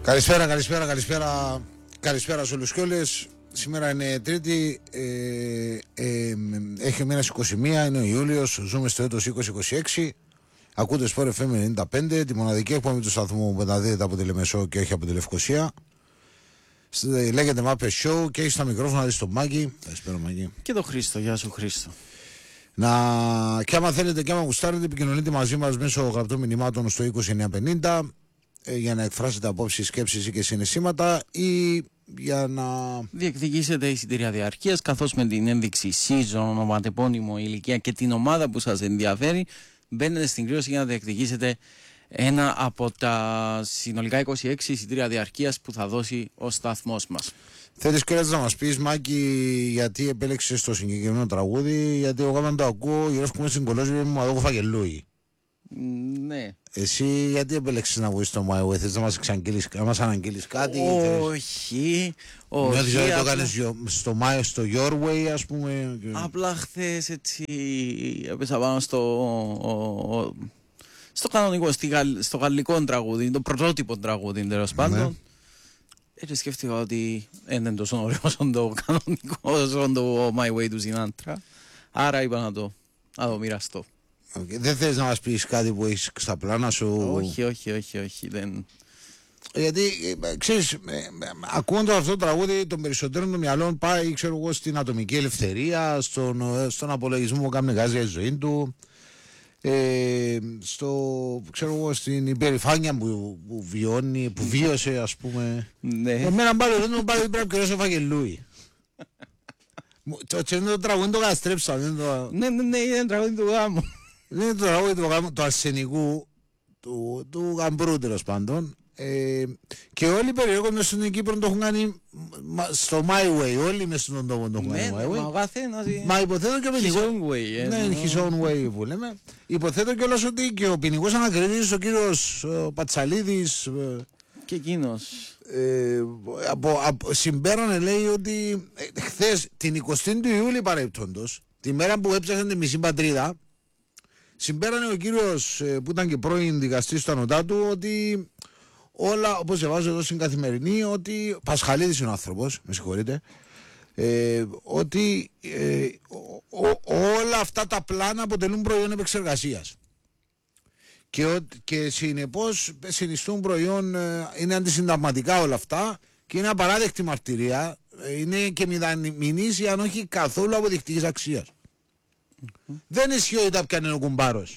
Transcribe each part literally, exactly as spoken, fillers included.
Καλησπέρα, καλησπέρα, καλησπέρα, καλησπέρα σε όλους και όλες. Σήμερα είναι Τρίτη, ε, ε, έχει ο μήνας είκοσι μία, είναι ο Ιούλιος, ζούμε στο έτος είκοσι είκοσι έξι. Ακούτε Sport εφ εμ ενενήντα πέντε, τη μοναδική εκπομπή του σταθμού που μεταδίδεται από τη Λεμεσό και όχι από τη Λευκοσία. Λέγεται Muppet Show και έχει στα μικρόφωνα δεις τον Μάκη. Καλησπέρα Μάκη. Και τον Χρήστο, γεια σου Χρήστο. Να... Και άμα θέλετε και άμα γουστάρετε, επικοινωνείτε μαζί μας μέσω γραπτών μηνυμάτων στο είκοσι εννιά πενήντα ε, για να εκφράσετε απόψεις, σκέψεις ή και συναισθήματα ή για να διεκδικήσετε εισιτήρια διαρκείας, καθώς με την ένδειξη season, ονοματεπώνυμο, ηλικία και την ομάδα που σας ενδιαφέρει μπαίνετε στην κλήρωση για να διεκδικήσετε ένα από τα συνολικά είκοσι έξι εισιτήρια διαρκείας που θα δώσει ο σταθμός μας. Θέλεις και να μας πεις, Μάκη, γιατί επέλεξες το συγκεκριμένο τραγούδι? Γιατί εγώ όταν το ακούω γύρω που είμαι στην κολόζη μου αδόκο φαγελούι. Ναι. Εσύ γιατί επέλεξες να βγεις στο My Way? Θες να μας, να μας αναγγείλεις κάτι? Όχι, όχι. Νιώθεις ότι το κάνεις στο, my, στο Your Way, ας πούμε? Απλά χθες έτσι έπεσα πάνω στο, ο, ο, στο κανονικό, στη, στο γαλλικό τραγούδι, το πρωτότυπο τραγούδι τέλος πάντων. Έτσι σκέφτηκα ότι δεν είναι τόσο ωραίο όσο το κανονικό, όσο το My Way του Sinatra. Άρα είπα να το, να το μοιραστώ. Okay. Δεν θες να μας πεις κάτι που έχεις στα πλάνα σου? Όχι, όχι, όχι, όχι. Δεν... Γιατί, ξέρεις, ακούγοντας αυτό το τραγούδι των περισσότερων των μυαλών πάει, ξέρω εγώ, στην ατομική ελευθερία, στον, στον απολογισμό που κάνει γάζι για τη ζωή του, ε, στο, ξέρω εγώ, στην υπερηφάνεια που, που βιώνει, που βίωσε, ας πούμε. Ναι. Εμένα πάλι δεν μου πάλι πρέπει να κρυώσω φαγελούι. Το τραγούδι το καταστρέψα. Ναι, ναι, ναι, είναι τραγούδι του γάμου. Δεν είναι το τραγούδι του γάμου, του αρσενικού, του, του γαμπρού τέλος πάντων. Ε, και όλοι οι περιοχές μέσα στην Κύπρο το έχουν κάνει στο My Way. Όλοι μέσα στον τόπο το έχουν κάνει My Way. Μα ο καθένας... Μα υποθέτω και ο ποινικός... His own way. Ναι, his own way που λέμε. Υποθέτω κιόλας ότι και ο ποινικός ανακριτής, ο κύριος Πατσαλίδης... Και εκείνος. Ε, από, από, συμπέρανε λέει ότι ε, χθες την εικοστή του Ιούλη παρεπτόντος, τη μέρα που έψαχνε τη μισή πατρίδα, συμπέρανε ο κύριος ε, που ήταν και πρώην δικαστής του Ανωτάτου ότι όλα, όπως διαβάζω εδώ στην Καθημερινή, ότι Πασχαλίδης είναι ο άνθρωπος, με συγχωρείτε, ε, ότι ε, ο, ο, όλα αυτά τα πλάνα αποτελούν προϊόν επεξεργασίας. Και, και συνεπώς συνιστούν προϊόν, είναι αντισυνταγματικά όλα αυτά και είναι απαράδεκτη μαρτυρία, είναι και μηδαμινής αν όχι καθόλου αποδεικτικής αξίας. Mm-hmm. Δεν ισχύει ότι τα πιάνε ο κουμπάρος.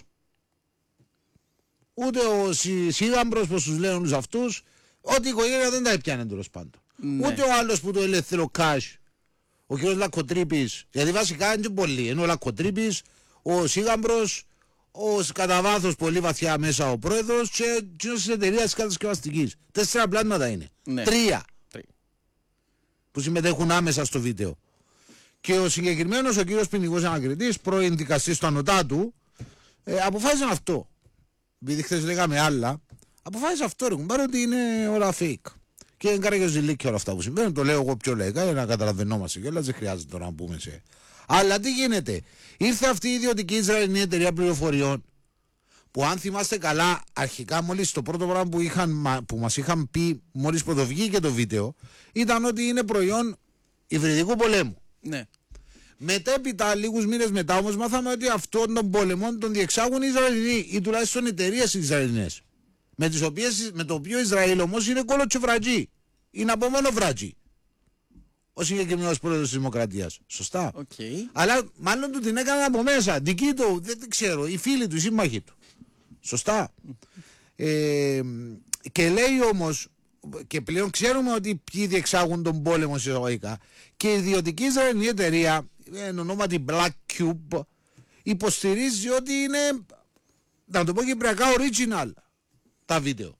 Ούτε ο Σίγαμπρος, πως τους λένε όλους αυτούς, ότι η οικογένεια δεν τα έπιανε τέλος πάντων. Mm-hmm. Ούτε ο άλλος που το ελεύθερο cash, ο κ. Λακκοτρίπης, γιατί βασικά είναι και πολλοί, ενώ ο Λακκοτρίπης, ο Σίγαμπρος, ως κατά βάθος πολύ βαθιά μέσα ο πρόεδρος και της εταιρείας της κατασκευαστικής. Τέσσερα πλάσματα είναι. Ναι. Τρία. Τρία. Που συμμετέχουν άμεσα στο βίντεο. Και ο συγκεκριμένος ο κύριος ποινικός ανακριτής, πρώην δικαστής του Ανωτάτου, ε, αποφάσισε αυτό. Επειδή χθες λέγαμε άλλα, αποφάσισε αυτό ρε κουμπάρε ότι είναι όλα fake. Και είναι κάρα και ζηλίκια όλα αυτά που συμβαίνουν. Το λέω εγώ πιο λαϊκά για να καταλαβαίνόμαστε κιόλας, δεν χρειάζεται τώρα να πούμε σε... Αλλά τι γίνεται? Ήρθε αυτή η ιδιωτική Ισραηλινή εταιρεία πληροφοριών που, αν θυμάστε καλά, αρχικά μόλις το πρώτο πράγμα που, είχαν, που μας είχαν πει μόλις πρωτοβγήκε το βίντεο ήταν ότι είναι προϊόν υβριδικού πολέμου. Ναι. Μετέπειτα, λίγους μήνες μετά όμως, μάθαμε ότι αυτόν τον πόλεμο τον διεξάγουν οι Ισραηλινοί ή τουλάχιστον εταιρείες Ισραηλινές. Με, τις οποίες, με το οποίο Ισραήλ όμως είναι κολοτσεβρατζή. Είναι από μόνο βρατζή. Ο συγκεκριμένος πρόεδρος της Δημοκρατίας. Σωστά. Okay. Αλλά μάλλον του την έκαναν από μέσα. Δική του, δεν, δεν ξέρω, οι φίλοι του, οι σύμμαχοι του. Σωστά. ε, και λέει όμως, και πλέον ξέρουμε ότι ποιοι διεξάγουν τον πόλεμο εισαγωγικά, και η ιδιωτική Ισραηλινή εταιρεία, εν ονόματι Black Cube, υποστηρίζει ότι είναι, να το πω κυπριακά, original τα βίντεο.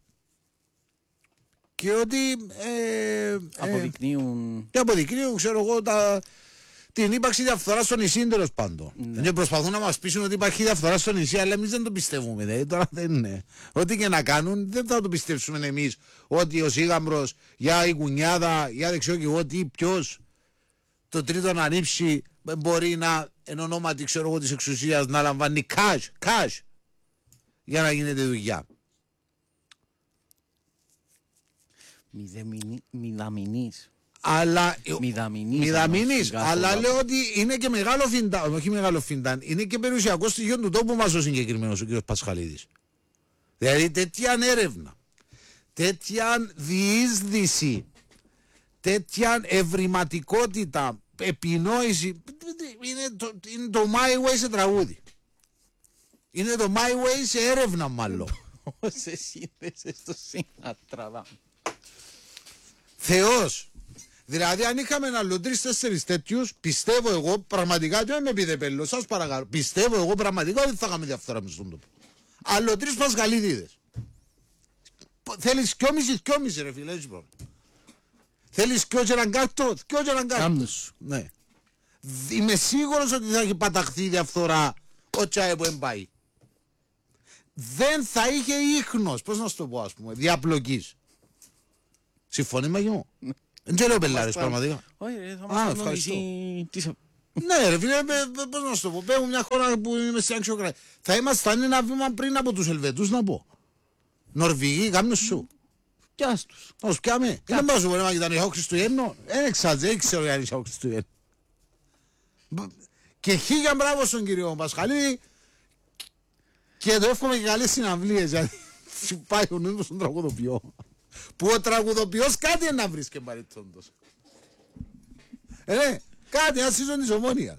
Και ότι ε, αποδεικνύουν ε, και αποδεικνύουν, ξέρω εγώ, τα, την ύπαρξη διαφθοράς στο νησί τέλος πάντων. Ναι. Και προσπαθούν να μας πείσουν ότι υπάρχει διαφθορά στο νησί, αλλά εμείς δεν το πιστεύουμε. Δε. Τώρα δεν είναι. Ό,τι και να κάνουν, δεν θα το πιστέψουμε εμείς ότι ο Σίγαμπρος, για η κουνιάδα, για δεν ξέρω και εγώ τι, ποιος, το τρίτο να ανήψει, μπορεί να, εν ονόματι, ξέρω εγώ, της εξουσίας, να λαμβάνει cash, cash για να γίνεται δουλειά. Μηδαμινής. Αλλά. Μηδαμινής. Μηδαμινής. Αλλά λέω ότι είναι και μεγάλο φιντάν. Όχι μεγάλο φιντάν. Είναι και περιουσιακό στοιχείο του τόπου μας ο συγκεκριμένος ο κ. Πασχαλίδης. Δηλαδή τέτοια έρευνα, τέτοια διείσδυση, τέτοια ευρηματικότητα, επινόηση. Είναι το, είναι το My Way σε τραγούδι. Είναι το My Way σε έρευνα μάλλον. Όσες σύνδεσες στο Σίνατρα. Θεός. Δηλαδή αν είχαμε άλλο τρεις-τέσσερις τέτοιους, πιστεύω εγώ πραγματικά, δεν με πείτε πέλο, σας παρακαλώ, πιστεύω εγώ πραγματικά ότι θα είχαμε διαφθορά μες στον τόπο. Άλλο τρεις Πασχαλίδιδες. Θέλεις κιόμιση, κιόμιση ρε φίλε, έτσι πρόβλημα. Θέλεις κιό και έναν κάρτο, κιό και έναν κάρτο. Ναι. Είμαι σίγουρος ότι θα έχει παταχθεί η διαφθορά ο Τσάε που εμπάει. Δεν θα είχε ίχνος, πώς να σου το πω ας πούμε, διαπλοκής. Συμφωνεί μαζί μου. Δεν ξέρω πελάρες πραγματικά. Όχι ρε, θα μας ευχαριστώ. τις... Ναι ρε φίλε, πώς να σου το πω, παίρνω μια χώρα που είναι σε αξιοκράτη. Θα ήμασταν ένα βήμα πριν από τους Ελβετούς να πω. Νορβηγοί, κάμνους σου. Πιάσ' τους. Ως πιάμε. Δεν πάω σου πω να ήταν η Χαό Χριστουγέννο. Δεν εξάτζε, δεν ξέρω αν είναι η Χαό Χριστουγέννο. Και χίλια μπράβο στον κύριο Πασχαλίδη. Και το εύχομαι και καλές συναυλίες. Γιατί σου πάει ο νους στον τραγουδοποιό. Που ο τραγουδοποιός κάτι να βρίσκει παρελθόντος. Ε, ναι, κάτι, ένα σύζον της Ομόνιας.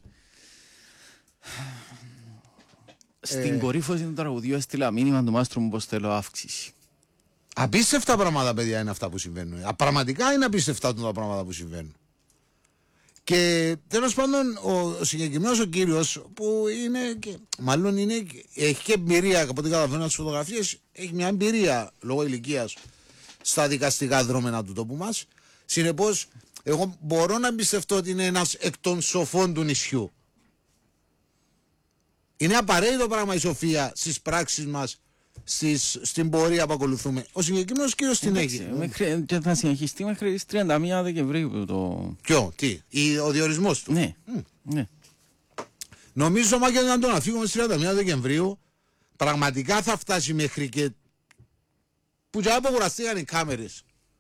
Στην κορύφωση του τραγουδιού έστειλα μήνυμα του μάστρου μου πως θέλω αύξηση. Απίστευτα πράγματα, παιδιά, είναι αυτά που συμβαίνουν. Α, πραγματικά είναι απίστευτα τα πράγματα που συμβαίνουν. Και τέλος πάντων, ο συγκεκριμένος ο κύριος που είναι, και, μάλλον είναι, έχει και εμπειρία από ό,τι καταλαβαίνω από τις φωτογραφίες, έχει μια εμπειρία λόγω ηλικίας στα δικαστικά δρόμενα του τόπου μας. Συνεπώς, εγώ μπορώ να εμπιστευτώ ότι είναι ένας εκ των σοφών του νησιού. Είναι απαραίτητο πράγμα η σοφία στις πράξεις μας, στις, στην πορεία που ακολουθούμε. Ο συγκεκριμένος κύριος την έχει. Και θα συνεχιστεί μέχρι τις τριάντα μία Δεκεμβρίου το... Ποιο, τι, η, ο διορισμός του. Ναι, mm. ναι. Νομίζω μα και να τον αφήγουμε στις τριάντα μία Δεκεμβρίου, πραγματικά θα φτάσει μέχρι και που και απογοραστήκαν οι κάμερες.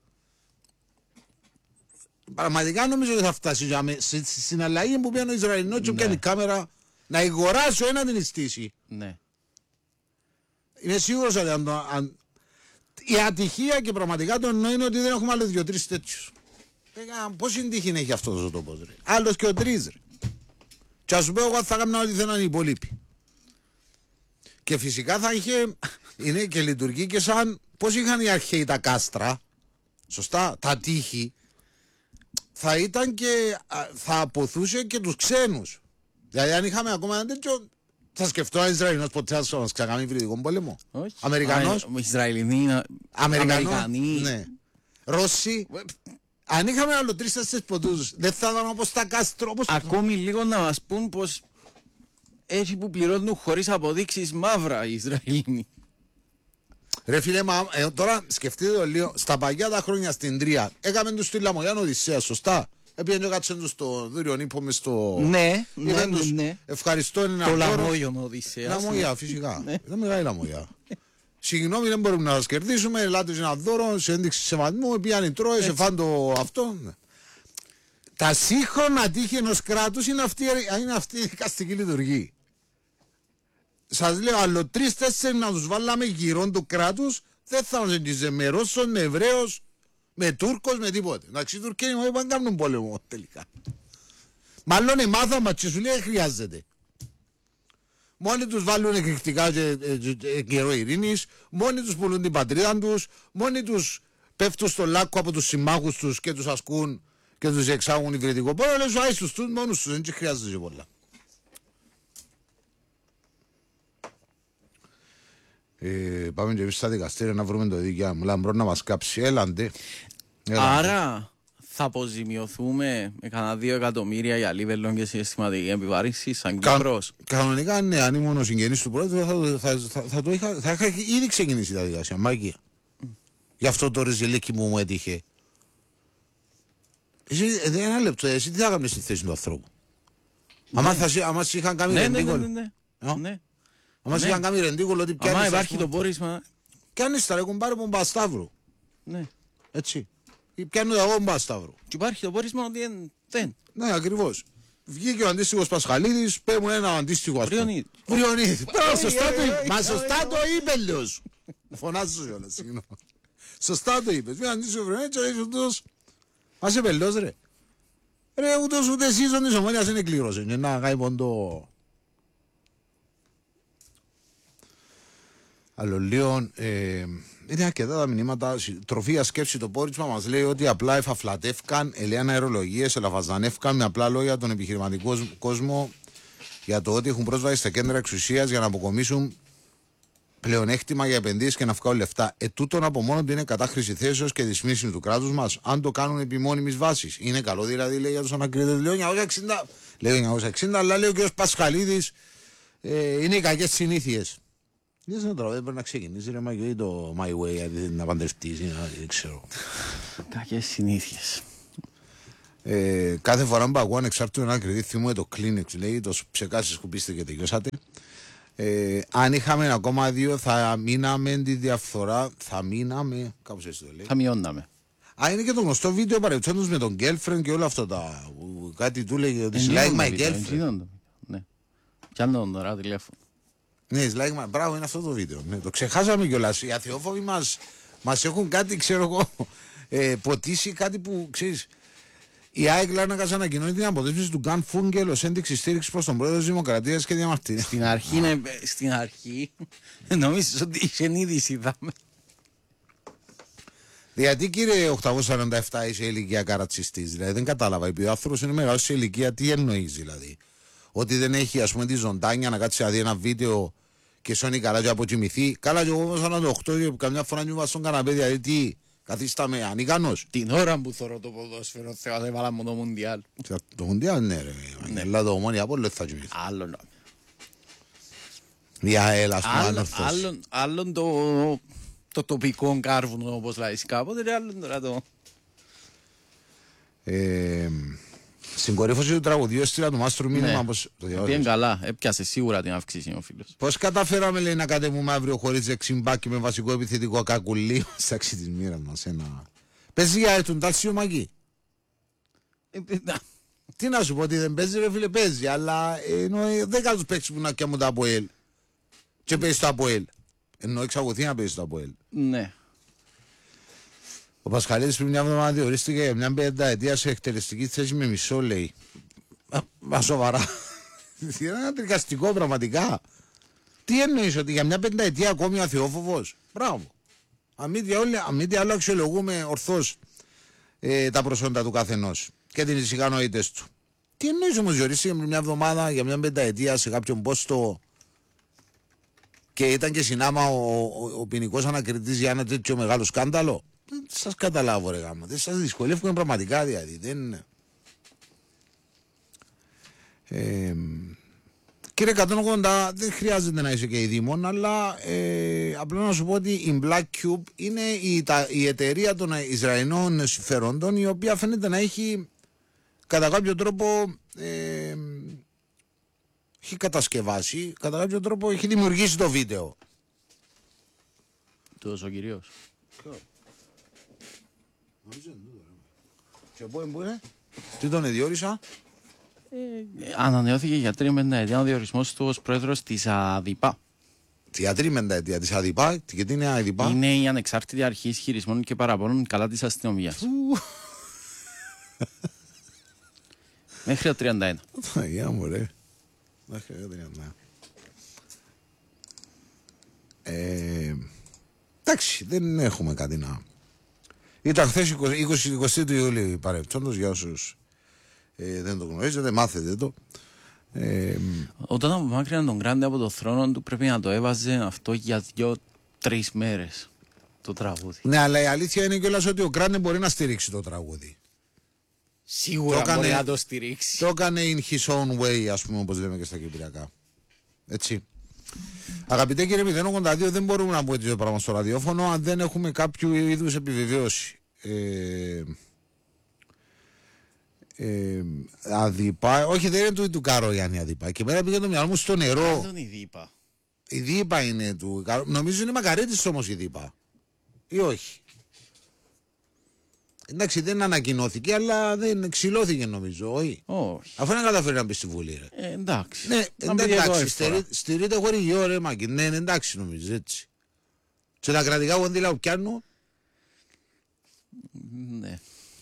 Πραγματικά νομίζω ότι θα φτάσει στη συναλλαγή που πιάνει ο Ισραηλινός και πιάνει η κάμερα να αγοράσει ένα την στήση. Ναι. Είμαι σίγουρος ότι αν, αν, η ατυχία και πραγματικά το εννοώ είναι ότι δεν έχουμε άλλο δύο-τρεις τέτοιους. Πόση τύχη έχει αυτός ο τόπος ρε. Άλλος και ο τρεις ρε. Και ας σου πω εγώ θα έκανα ό,τι θέλουν οι υπολείποι. Και φυσικά θα είχε, είναι και λειτουργεί και σαν πώς είχαν οι αρχαίοι τα κάστρα, σωστά, τα τείχη, θα ήταν και θα αποθούσε και τους ξένους. Δηλαδή αν είχαμε ακόμα ένα τέτοιο, θα σκεφτώ ένα Ισραηλινός ποτέ θα μας ξανακάνει υβριδικό πόλεμο. Όχι. Αμερικανός. Ισραηλινοί, Αμερικανοί. Ναι. Ρώσοι. Αν είχαμε άλλο τρεις-τέσσερις ποτούς, δεν θα ήταν όπως τα κάστρο. Όπως... Ακόμη λίγο να μας πούν πως έτσι που πληρώνουν χωρίς αποδείξεις μαύρα οι Ισραηλινοί. Ρε φίλε, μα, ε, τώρα σκεφτείτε το λίγο, στα παγιά τα χρόνια στην Τρία, έκαμε τους στη Λαμογιάν Οδυσσέα, σωστά. Έπιανε κάτσεν τους στο Δούριον, είπαμε στο... Ναι, ναι, ναι, ναι. Ευχαριστώ είναι το Λαμόγιον Οδυσσέας. Λαμογιά, φυσικά. Ναι. Ήταν μεγάλη Λαμογιά. Συγγνώμη, δεν μπορούμε να σας κερδίσουμε, ελάτε σε ένα δώρο, σε ένδειξη σεβασμού, πιάνει τρώε, σε φάντο αυτό. Ναι. Τα σύγχρονα τείχη ενός κράτους είναι αυτή, είναι αυτή η δικαστική λειτουργία. Σας λέω, άλλο τρεις-τέσσερις να τους βάλαμε γύρω του κράτους, δεν θα μας εγγυζε με Ρώσος, με Εβραίος, με Τούρκος, με τίποτε. Εντάξει, οι Τουρκοί μου είπαν κάνουν πόλεμο τελικά. Μάλλον η μάθα μας και σου λέει χρειάζεται. Μόνοι τους βάλουν εκρηκτικά και, και, και καιρό ειρήνης, μόνοι τους πουλούν την πατρίδα τους, μόνοι τους πέφτουν στο λάκκο από τους συμμάχους τους και τους ασκούν και τους εξάγουν υβριδικό πόλεμο, λες άι στους τους μόνους τους, δεν χρειάζεται πολλά. Ε, πάμε και εμείς στα δικαστήρια να βρούμε το δίκαιο μου. Λαμπρό να μας κάψει. Έλαντε. Άρα θα αποζημιωθούμε με κανένα δύο εκατομμύρια για λίβελλον και συστηματική επιβάρυνση σαν Κύπρος. Κα, κανονικά ναι, αν ήμουν ο συγγενής του πρόεδρου θα, θα, θα, θα, θα, το είχα, θα είχα ήδη ξεκινήσει τα δικασία. Μάκια. Mm. Γι' αυτό το ριζελίκι μου μου έτυχε. Εσύ, ένα λεπτό, εσύ τι θα έκανες στη θέση του ανθρώπου. Ναι. Άμα σε είχαν κάνει ναι, ρεντίκολο. Ναι, ναι, ναι, ναι. Άμα σε είχαν κάνει ρεντίκολο ότι πιάνεις. Άμα υπάρχει το πόρισμα. Κάνεις τα ρε κουμπάρε που μπασταύρου. Ναι. Έτσι. Πιάνω εγώ μπάσταυρο. Και υπάρχει το πόρισμα ότι δεν. Ναι, ακριβώς. Βγήκε ο αντίστοιχος Πασχαλίδης, παίρνουν ένα αντίστοιχο ας πούμε. Βριονίδη. Βριονίδη. Σωστά το είπε. Μα σωστά το είπε, λέω σου. Φωνάζω κιόλας, συγγνώμη. Σωστά το είπες. Βγήκε αντίστοιχο Βριονίδη και λέει ούτως. Μα σε πελός ρε. Ρε ούτως ούτε σύζον της Ομόνιας είναι κλήρωσε. Και να κάνει πόντο. Άλλο λίγο, ε, είναι αρκετά τα μηνύματα. Τροφία σκέψη το πόρισμα μας λέει ότι απλά εφαφλατεύκαν, ελέαν αερολογίες, ελαφαζανεύκαν με απλά λόγια τον επιχειρηματικό κόσμο για το ότι έχουν πρόσβαση στα κέντρα εξουσίας για να αποκομίσουν πλεονέκτημα για επενδύσεις και να βγάλουν λεφτά. Ε, τούτον από μόνο του είναι κατάχρηση θέσεως και δυσμίσιμη του κράτους μας, αν το κάνουν επί μόνιμης βάσης. Είναι καλό δηλαδή, λέει για τους ανακριτές. Λέει εννιακόσια εξήντα, λέει εννιακόσια εξήντα, αλλά λέει ο κ. Πασχαλίδης, ε, είναι οι κακές συνήθειες. Δεν ξέρω τώρα, δεν πρέπει να ξεκινήσει ρε Μαγιώτη το My Way, να παντρευτείς, δεν ξέρω. Κακές συνήθειες. Ε, κάθε φορά που ακούω ανεξάρτητο ένα κριτή θυμούμαι το Kleenex, λέει, το ψεκάσεις σκουπίστε και τελειώσατε. Ε, αν είχαμε ακόμα δύο θα μείναμε τη διαφθορά, θα μείναμε, κάπως έτσι το λέει. Θα μειώναμε. Α, είναι και το γνωστό βίντεο παρεπτόντως με τον girlfriend και όλα αυτά τα, κάτι του λέγει ότι like my girlfriend. Ναι, κι άλλο τώρα τηλέφωνο. Ναι, like my, μπράβο είναι αυτό το βίντεο, ναι, το ξεχάσαμε κιόλας, οι αθεόφοβοι μας, μας έχουν κάτι, ξέρω εγώ, ε, ποτίσει κάτι που, ξέρεις. Η ΑΕΚ Λάρνακας ανακοινώνει την αποδέσμευση του Γκαν Φούγκελ ως ένδειξη στήριξη προς τον πρόεδρο της Δημοκρατίας και διαμαρτυρία. Στην αρχή, ναι, στην αρχή, νομίζεις ότι είχε είδηση, είδαμε. Γιατί κύριε οκτακόσια σαράντα επτά είσαι ηλικιακά ρατσιστής, δηλαδή δεν κατάλαβα. Επειδή ο άνθρωπος είναι μεγάλος σε ηλικία, τι εννοείς δηλαδή. Ότι δεν έχει ας πούμε τη ζωντάνια να κάτσει να δει ένα βίντεο και σώνει καλά και αποκοιμηθεί. Καλά και εγώ όμως σαράντα οκτώ και καμιά φορά νιώβα στον καναπέ, δηλαδή τι. Καθίσταμε ανίκανος. Την ώρα που θωρώ το ποδόσφαιρο, θεώ, έβαλα μου το Μουντιάλ. Το Μουντιάλ, ναι, ρε. Ναι. Αλλά το Ομόνια από όλο θα κοιμηθεί. Άλλο να. Για έλα, ας πούμε, άλλον, άλλον το, το τοπικό κάρβουνο, όπως λέει κάποτε, ρε, άλλον τώρα το... Ε, στην κορύφωση του τραγουδιού έστειλα του Μάστρου μήνυμα. Ναι. Πως, το πήγαινε καλά, έπιασε σίγουρα την αύξηση ο φίλος. Πώς καταφέραμε λέει να κατεβούμε αύριο χωρίς δεξιμπάκι με βασικό επιθετικό κακουλί σταξί της μοίρας μας ένα... Παίζει για τον Τάλσιο Μαγκή. Τι να σου πω ότι δεν παίζει ρε φίλε, παίζει, αλλά ενώ δεν κάνουν τους παίξεις που να πιάμουν το ΑΠΟΕΛ και παίζει το ΑΠΟΕΛ, ενώ εξαγωθεί να παίζει το ΑΠΟΕΛ. Ναι. Ο Πασχαλίδης πριν μια εβδομάδα διορίστηκε για μια πενταετία σε εκτελεστική θέση με μισό, λέει. Μα σοβαρά. Είναι ένα τρικαστικό πραγματικά. Τι εννοείς ότι για μια πενταετία ακόμη ο αθεόφοβος. Μπράβο. Αν μη τι άλλο αξιολογούμε ορθώς ε, τα προσόντα του καθενός και τις ικανότητες του. Τι εννοείς όμως διορίστηκε μια εβδομάδα για μια πενταετία σε κάποιον πόστο και ήταν και συνάμα ο, ο, ο ποινικός ανακριτής για ένα τέτοιο μεγάλο σκάνδαλο. Δεν σας καταλάβω ρε γάμο, δεν σας δυσκολεύουν πραγματικά δηλαδή, δεν... Ε, κύριε εκατόν ογδόντα, δεν χρειάζεται να είσαι και η Δήμον, αλλά ε, απλά να σου πω ότι η Black Cube είναι η, τα, η εταιρεία των Ισραηλινών συμφερόντων, η οποία φαίνεται να έχει κατά κάποιο τρόπο ε, έχει κατασκευάσει, κατά κάποιο τρόπο έχει δημιουργήσει το βίντεο. Τόσο κυρίως. Και πού είναι, τι τον διόρισα. Ε, ανανεώθηκε για τρία πενταετία ο διορισμός του ως πρόεδρος της ΑΔΙΠΑ. Για τρία πενταετία της ΑΔΙΠΑ, και τι είναι ΑΔΙΠΑ. Είναι η ανεξάρτητη αρχή ισχυρισμών και παραπώνων καλά της αστυνομίας. Μέχρι το τριάντα ένα. Αγία μου ρε. Μέχρι το τριάντα ένα. Ε, εντάξει, δεν έχουμε κάτι να... Ήταν χθες είκοσι είκοσι του Ιουλίου παρεπτόντως, για όσους ε, δεν το γνωρίζετε, μάθετε το. Ε, Όταν απομάκρυναν τον Γκράντε από το θρόνο του, πρέπει να το έβαζε αυτό για δύο-τρεις μέρες το τραγούδι. Ναι, αλλά η αλήθεια είναι κιόλας ότι ο Γκράντε μπορεί να στηρίξει το τραγούδι. Σίγουρα το μπορεί έκανε, να το στηρίξει. Το έκανε in his own way, ας πούμε, όπως λέμε και στα κυπριακά. Έτσι. Αγαπητέ κύριε μηδέν ογδόντα δύο, δεν μπορούμε να πούμε τέτοιο πράγμα στο ραδιόφωνο αν δεν έχουμε κάποιο είδους επιβεβαίωση. Ε, ε, Αδίπα, όχι δεν είναι του, του Καρόγιαννη Αδίπα. Και πέρα πήγε το μυαλό μου στο νερό. Άλλον η Δίπα. Η Δίπα είναι του. Νομίζω είναι Μακαρίτης όμως η Δίπα. Ή όχι. Εντάξει, δεν ανακοινώθηκε, αλλά δεν ξυλώθηκε νομίζω, όχι. Όχι. Αφού δεν καταφέρει να μπει στη Βουλή, ρε. Ε, εντάξει. Ναι, Να μπει εδώ εντάξει, εύκολα. στερεί- στηρείται χορηγιό, ρε Μάκη. Ναι, ναι, εντάξει, νομίζω έτσι. Και τα κρατικά κονδύλια που πιάνουν. Ναι.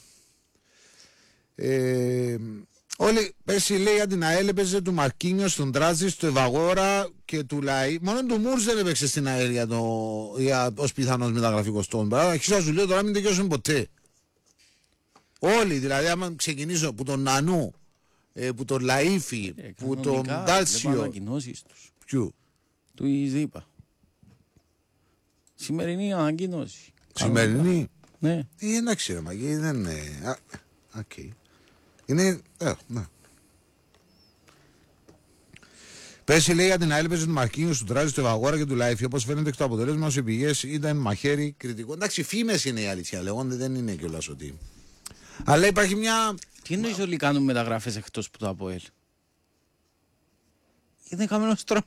Ε, όλοι πέρσι λέει για την ΑΕΛ έπαιζε του Μαρκίνιος, τον Τράζης, του Ευαγόρα και του Λαή. Μόνο του Μούρς δεν έπαιξε στην ΑΕΛ για το, για, ως πιθανός μεταγραφικός τόν. Αρχίσα να σου λέω τώρα μην τελειώσουν ποτέ. Όλοι δηλαδή άμα ξεκινήσω που τον Νανού, ε, που τον Λαΐφη, Ε, που τον κανονικά, βλέπω Ντάτσιο. ανακοινώσεις τους. Ποιου? Του Ιζήπα. Σημερινή ανακοινώση. Σημερινή. Ναι. Ε, εντάξει ρε Μάκη, δεν είναι. Α, οκ. Είναι. Ε, ναι. Πέρσι λέει για την ΑΕΛ παίζει του Μαρκίνιου, του Τράζη, του Ευαγόρα και του Λάιφη. Όπως φαίνεται εκ του αποτελέσμα οι πηγές ήταν μαχαίρι κριτικό. Εντάξει, φήμες είναι η αλήθεια. Λέγονται δεν είναι κιόλας ότι. Αλλά υπάρχει μια. Τι εννοείς όλοι κάνουν μεταγραφές εκτός που το ΑΠΟΕΛ. Δεν έκαμε ένας τώρα